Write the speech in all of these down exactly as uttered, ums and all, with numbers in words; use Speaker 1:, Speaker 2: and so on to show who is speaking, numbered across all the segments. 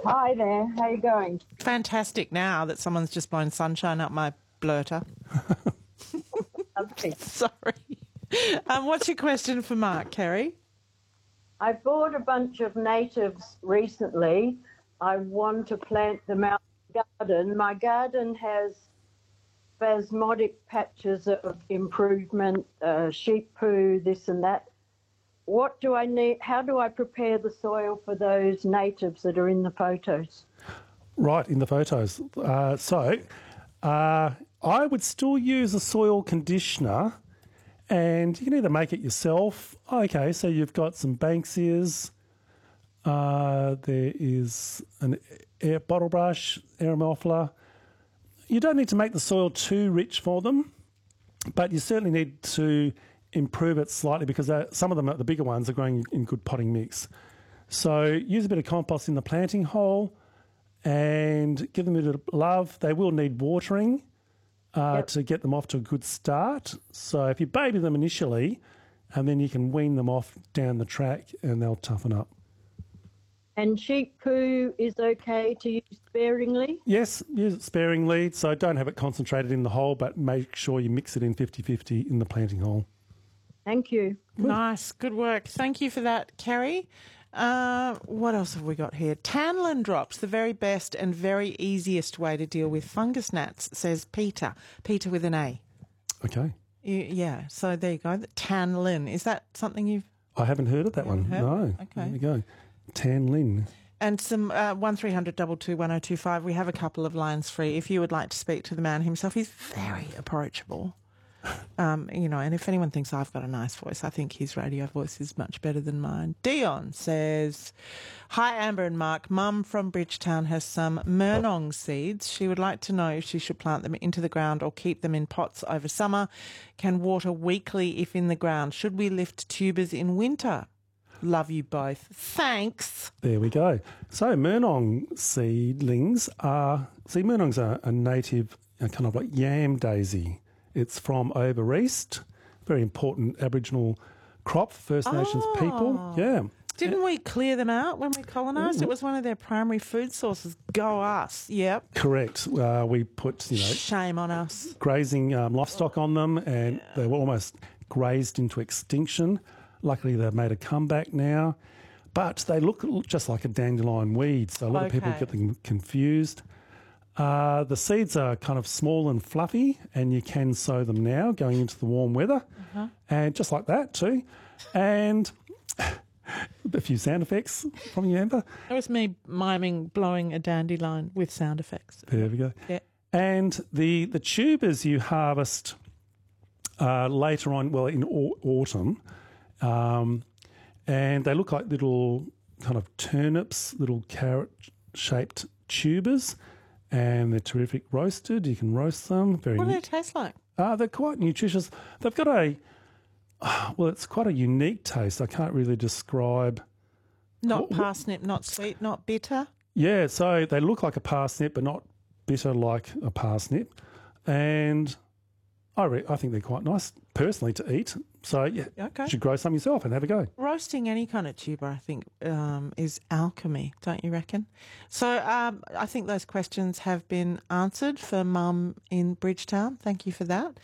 Speaker 1: Hi there, how you going?
Speaker 2: Fantastic now that someone's just blown sunshine up my blurter.
Speaker 1: Okay.
Speaker 2: Sorry. Um, what's your question for Mark, Kerry?
Speaker 1: I bought a bunch of natives recently. I want to plant them out in the garden. My garden has spasmodic patches of improvement, uh, sheep poo, this and that. What do I need? How do I prepare the soil for those natives that are in the photos?
Speaker 3: Right, in the photos. Uh, so uh, I would still use a soil conditioner, and you can either make it yourself. Okay, so you've got some Banksias. Uh, there is an air bottle brush, Aeromophila. You don't need to make the soil too rich for them, but you certainly need to improve it slightly because uh, some of them, the bigger ones, are growing in good potting mix. So use a bit of compost in the planting hole and give them a bit of love. They will need watering uh,
Speaker 1: Yep.
Speaker 3: to get them off to a good start. So if you baby them initially, and then you can wean them off down the track and they'll toughen up.
Speaker 1: And sheep poo is okay to use sparingly?
Speaker 3: Yes, use it sparingly, so don't have it concentrated in the hole, but make sure you mix it in fifty-fifty in the planting hole.
Speaker 1: Thank you.
Speaker 2: Nice. Good work. Thank you for that, Kerry. Uh, what else have we got here? Tanlin drops, the very best and very easiest way to deal with fungus gnats, says Peter. Peter with an A.
Speaker 3: Okay.
Speaker 2: You, yeah, so there you go. Tanlin. Is that something you've...
Speaker 3: I haven't heard of that one.
Speaker 2: heard?
Speaker 3: No.
Speaker 2: Okay.
Speaker 3: There you go. Tan Lin.
Speaker 2: And some uh, one three hundred two two one oh two five. We have a couple of lines free. If you would like to speak to the man himself, he's very approachable. Um, you know, and if anyone thinks I've got a nice voice, I think his radio voice is much better than mine. Dion says, hi, Amber and Mark. Mum from Bridgetown has some Murnong seeds. She would like to know if she should plant them into the ground or keep them in pots over summer. Can water weekly if in the ground. Should we lift tubers in winter? Love you both. Thanks.
Speaker 3: There we go. So Murnong seedlings are, see, Murnong's a, a native uh, kind of like yam daisy. It's from over east, very important Aboriginal crop for First Nations
Speaker 2: Oh.
Speaker 3: people. Yeah.
Speaker 2: Didn't we clear them out when we colonised? It was one of their primary food sources. Go us. Yep.
Speaker 3: Correct. Uh, we put, you know,
Speaker 2: Shame on us.
Speaker 3: grazing um, livestock on them, and they were almost grazed into extinction. Luckily, they've made a comeback now. But they look just like a dandelion weed, so a lot of people
Speaker 2: Okay.
Speaker 3: get them confused. Uh, the seeds are kind of small and fluffy, and you can sow them now going into the warm weather.
Speaker 2: Uh-huh.
Speaker 3: And just like that, too. And a few sound effects from you, Amber.
Speaker 2: That was me miming blowing a dandelion with sound effects.
Speaker 3: There we go.
Speaker 2: Yeah.
Speaker 3: And the, the tubers you harvest uh, later on, well, in au- autumn, um, and they look like little kind of turnips, little carrot-shaped tubers, and they're terrific roasted. You can roast them. Very
Speaker 2: What do
Speaker 3: nu-
Speaker 2: they taste like?
Speaker 3: uh, they're quite nutritious. They've got a, well, it's quite a unique taste. I can't really describe.
Speaker 2: Not parsnip, not sweet, not bitter.
Speaker 3: Yeah, so they look like a parsnip, but not bitter like a parsnip. And I re- I think they're quite nice, personally, to eat. So, yeah,
Speaker 2: Okay.
Speaker 3: you should grow some yourself and have a go.
Speaker 2: Roasting any kind of tuber, I think, um, is alchemy, don't you reckon? So um, I think those questions have been answered for Mum in Bridgetown. Thank you for that.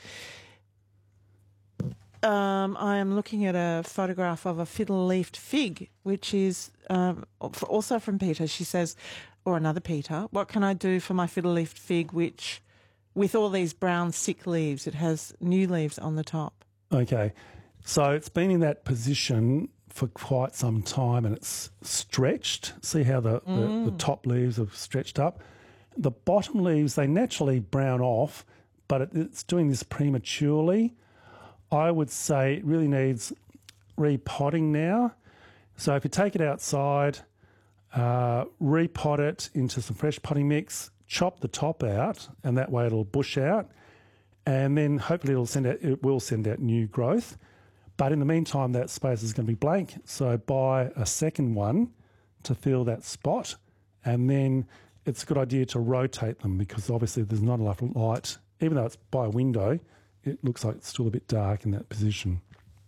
Speaker 2: Um, I am looking at a photograph of a fiddle-leafed fig, which is um, also from Peter. She says, or another Peter, what can I do for my fiddle-leafed fig, which, with all these brown sick leaves, it has new leaves on the top?
Speaker 3: Okay, so it's been in that position for quite some time and it's stretched. See how the,
Speaker 2: Mm.
Speaker 3: the, the top leaves have stretched up? The bottom leaves, they naturally brown off, but it, it's doing this prematurely. I would say it really needs repotting now. So if you take it outside, uh, repot it into some fresh potting mix, chop the top out, and that way it'll bush out. And then hopefully it'll send out, it will send out new growth. But in the meantime, that space is going to be blank. So buy a second one to fill that spot. And then it's a good idea to rotate them because obviously there's not enough light. Even though it's by a window, it looks like it's still a bit dark in that position.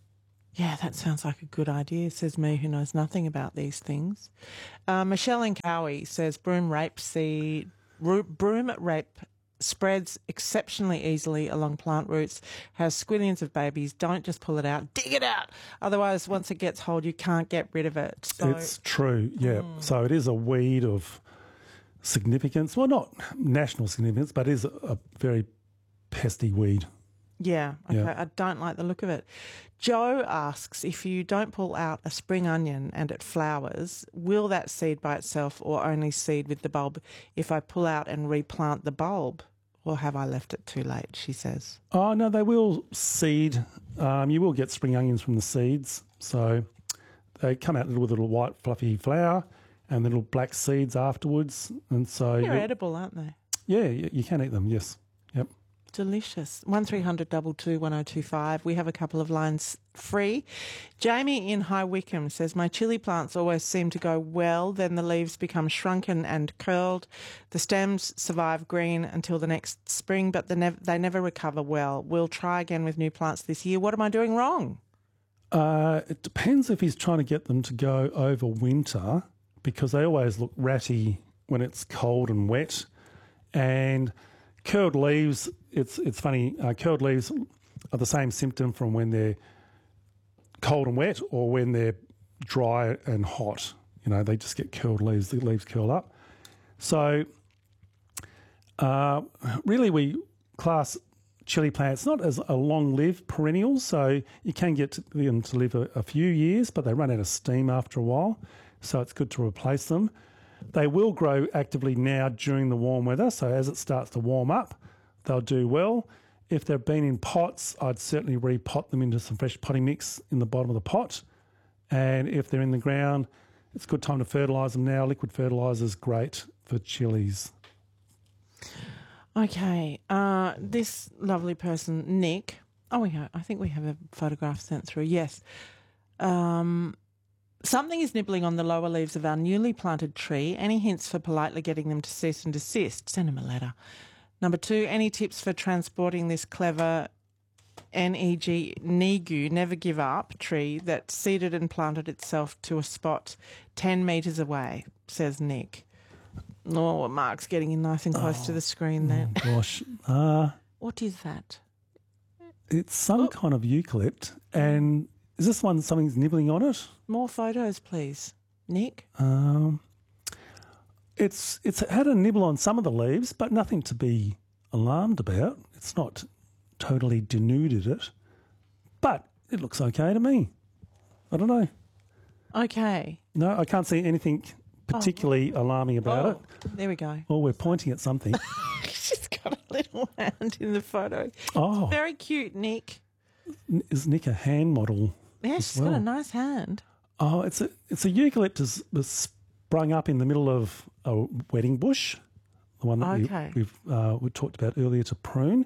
Speaker 2: Yeah, that sounds like a good idea, says me who knows nothing about these things. Uh, Michelle in Cowie says broom rape seed, ro- broom rape spreads exceptionally easily along plant roots, has squillions of babies. Don't just pull it out, dig it out. Otherwise, once it gets hold, you can't get rid of it. So,
Speaker 3: it's true, yeah. So it is a weed of significance. Well, not national significance, but it is a, a very pesty weed.
Speaker 2: yeah, okay,
Speaker 3: Yeah.
Speaker 2: I don't like the look of it. Joe asks, if you don't pull out a spring onion and it flowers, will that seed by itself or only seed with the bulb if I pull out and replant the bulb? Or have I left it too late, she says.
Speaker 3: Oh, no, they will seed. Um, you will get spring onions from the seeds. So they come out with a little white fluffy flower and little black seeds afterwards. And so,
Speaker 2: They're
Speaker 3: you-
Speaker 2: edible, aren't they?
Speaker 3: yeah, you, you can eat them, yes. Yep.
Speaker 2: Delicious. one three hundred two two one oh two five. We have a couple of lines free. Jamie in High Wycombe says, my chili plants always seem to go well, then the leaves become shrunken and curled. The stems survive green until the next spring, but they, nev- they never recover well. We'll try again with new plants this year. What am I doing wrong?
Speaker 3: Uh, it depends if he's trying to get them to go over winter because they always look ratty when it's cold and wet. And curled leaves, it's it's funny, uh, curled leaves are the same symptom from when they're cold and wet or when they're dry and hot. You know, they just get curled leaves, the leaves curl up. So uh, really we class chili plants not as a long-lived perennial, so you can get them to live a, a few years, but they run out of steam after a while, so it's good to replace them. They will grow actively now during the warm weather, so as it starts to warm up, they'll do well. If they've been in pots, I'd certainly repot them into some fresh potting mix in the bottom of the pot. And if they're in the ground, it's a good time to fertilise them now. Liquid fertiliser is great for chilies.
Speaker 2: Okay, uh, this lovely person, Nick. Oh, we have, I think we have a photograph sent through. Yes. Um, something is nibbling on the lower leaves of our newly planted tree. Any hints for politely getting them to cease and desist? Send them a letter. Number two, any tips for transporting this clever N E G Nigu, never give up tree that seeded and planted itself to a spot ten metres away, says Nick. Oh, Mark's getting in nice and close oh, to the screen there.
Speaker 3: Oh, gosh. Uh,
Speaker 2: what is that?
Speaker 3: It's some oh. kind of eucalypt. And is this one something's nibbling on it?
Speaker 2: More photos, please. Nick?
Speaker 3: Um, it's it's had a nibble on some of the leaves, but nothing to be alarmed about. It's not totally denuded it. But it looks okay to me. I don't know.
Speaker 2: Okay.
Speaker 3: No, I can't see anything particularly oh. alarming about
Speaker 2: oh,
Speaker 3: it.
Speaker 2: There we go.
Speaker 3: Well, we're pointing at something.
Speaker 2: She's got a little hand in the photo.
Speaker 3: Oh.
Speaker 2: It's very cute, Nick.
Speaker 3: Is Nick a hand model?
Speaker 2: Yeah, she's
Speaker 3: well?
Speaker 2: got a nice hand.
Speaker 3: Oh, it's a it's a eucalyptus that's sprung up in the middle of a wedding bush, the one that
Speaker 2: okay.
Speaker 3: we, we've uh, we talked about earlier to prune.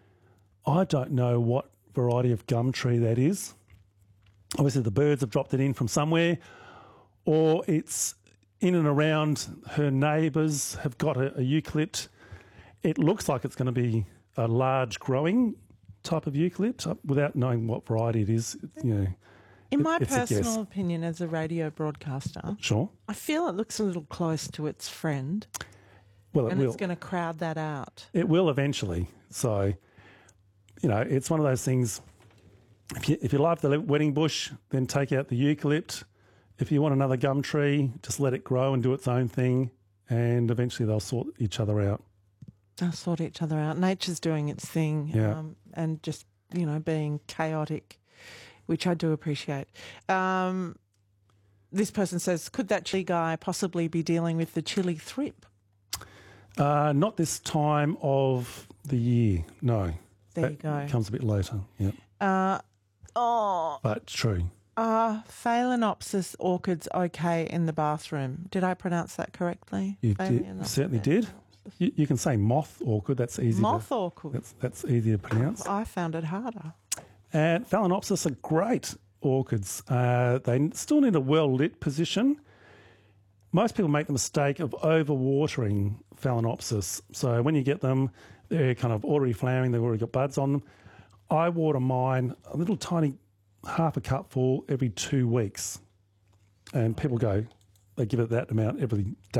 Speaker 3: I don't know what variety of gum tree that is. Obviously, the birds have dropped it in from somewhere, or it's in and around her neighbours have got a, a eucalypt. It looks like it's going to be a large growing type of eucalypt, uh, without knowing what variety it is. You know,
Speaker 2: in
Speaker 3: it,
Speaker 2: my
Speaker 3: it's
Speaker 2: personal opinion, as a radio broadcaster,
Speaker 3: sure,
Speaker 2: I feel it looks a little close to its friend.
Speaker 3: Well, it
Speaker 2: and
Speaker 3: will.
Speaker 2: It's going to crowd that out.
Speaker 3: It will eventually. So, you know, it's one of those things. If you if you love the wedding bush, then take out the eucalypt. If you want another gum tree, just let it grow and do its own thing, and eventually they'll sort each other out.
Speaker 2: They'll sort each other out. Nature's doing its thing,
Speaker 3: yeah.
Speaker 2: um, and just, you know, being chaotic, which I do appreciate. Um, this person says, could that chili guy possibly be dealing with the chili thrip?
Speaker 3: Uh, not this time of the year, no.
Speaker 2: There
Speaker 3: that
Speaker 2: you go.
Speaker 3: Comes a bit later, yeah.
Speaker 2: Uh, oh.
Speaker 3: But true.
Speaker 2: Are Phalaenopsis orchids okay in the bathroom? Did I pronounce that correctly?
Speaker 3: You did, certainly did. You, you can say moth orchid. That's easy.
Speaker 2: Moth
Speaker 3: to,
Speaker 2: orchid.
Speaker 3: That's, that's easy to pronounce.
Speaker 2: I found it harder.
Speaker 3: And Phalaenopsis are great orchids. Uh, they still need a well-lit position. Most people make the mistake of overwatering Phalaenopsis. So when you get them, they're kind of already flowering. They've already got buds on them. I water mine a little tiny half a cupful every two weeks. And people go, they give it that amount every day.